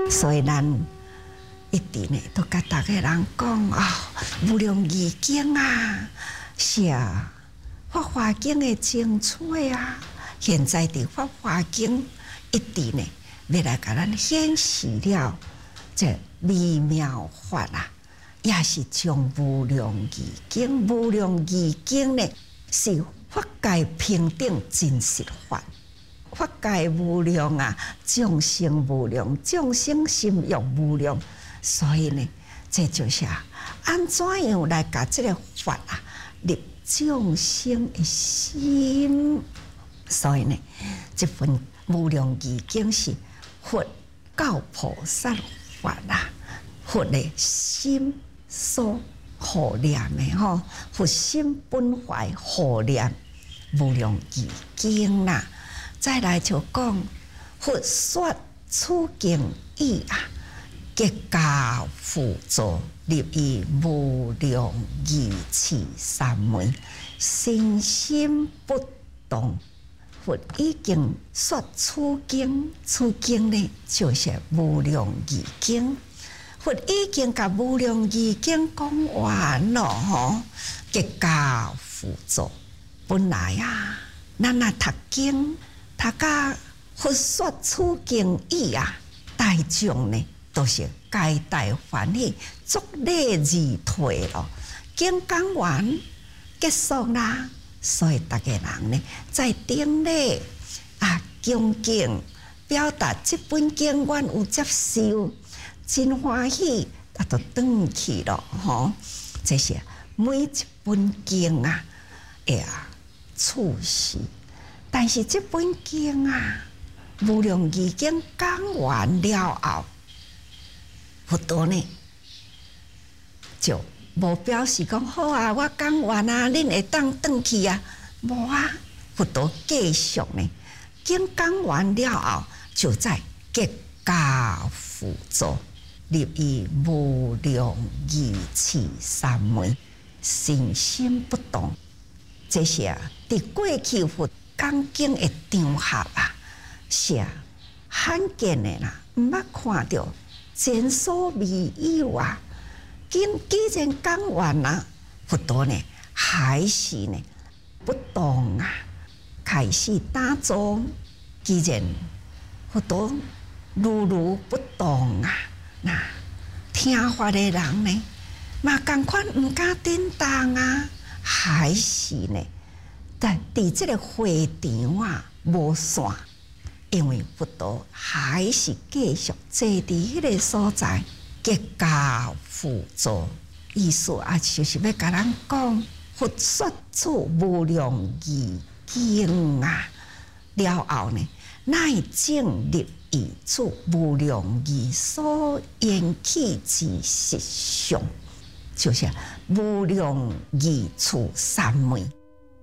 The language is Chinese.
所以咱一直呢都甲大家人讲无量义经啊，是啊，法华经的精粹啊。现在伫法华经一直呢要来甲咱显示了这微妙法啊，也是将无量义经，无量义经呢是法界平等真实法。法界无量啊，众生无量，众生心欲无量，所以呢，这就是安怎样来把这个法啊入众生的心。所以呢，这份无量义经是佛教菩萨法啊，佛的心所护念的吼，佛心本怀护念无量义经啦。再来就讲佛说此经义啊，结跏趺坐入于无量义次三昧，身心不动。佛已经说此经，此经呢就是无量义经。佛已经甲无量义经讲完了吼，结跏趺坐。本来啊，咱读经。读甲佛说此经义啊，大众呢都是皆大欢喜，足礼而退咯。经讲完结束啦，所以大家人呢在顶礼恭敬表达这本经阮有接受，真欢喜，就转去咯吼。这是每一本经啊，处事。但是这本经啊，无量义经讲完了后，佛陀呢就无表示讲好啊，我讲完啊，恁会当转去啊，无啊，佛陀继续呢，经讲完了后，就在结跏趺坐，入于无量义次三昧，身心不动。这些伫过去佛讲经的场合啊，是罕见的啦，毋捌看到前所未有啊！既然讲完啦，佛陀呢还是呢不动啊，开始打坐。既然佛陀如不动啊，那听法的人呢，嘛同款毋敢点动啊，还是呢？但伫这个会场啊，无散，因为佛陀还是继续坐伫迄个所在，结跏趺坐。意思啊，就是要甲咱讲，佛说此无量义经啊，了后呢，乃证入于此无量义所缘起之实相，就是无量义处三昧。